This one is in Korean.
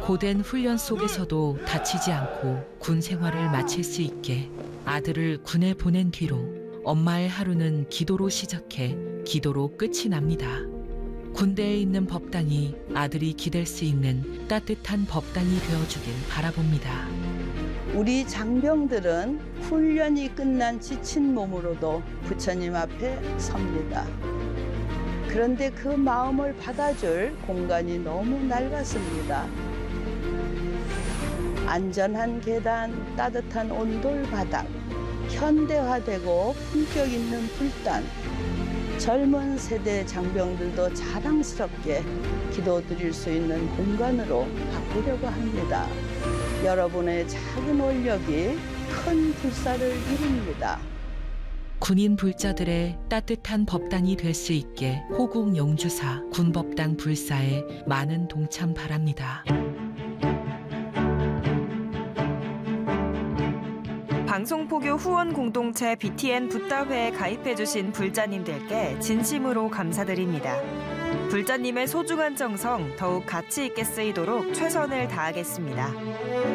고된 훈련 속에서도 다치지 않고 군 생활을 마칠 수 있게 아들을 군에 보낸 뒤로 엄마의 하루는 기도로 시작해 기도로 끝이 납니다. 군대에 있는 법당이 아들이 기댈 수 있는 따뜻한 법당이 되어주길 바라봅니다. 우리 장병들은 훈련이 끝난 지친 몸으로도 부처님 앞에 섭니다. 그런데 그 마음을 받아줄 공간이 너무 낡았습니다. 안전한 계단, 따뜻한 온돌 바닥, 현대화되고 품격 있는 불단, 젊은 세대 장병들도 자랑스럽게 기도드릴 수 있는 공간으로 바꾸려고 합니다. 여러분의 작은 원력이 큰 불사를 이룹니다. 군인 불자들의 따뜻한 법당이 될 수 있게 호국 영주사 군법당 불사에 많은 동참 바랍니다. 방송포교 후원 공동체 BTN 붓다회에 가입해주신 불자님들께 진심으로 감사드립니다. 불자님의 소중한 정성 더욱 가치 있게 쓰이도록 최선을 다하겠습니다.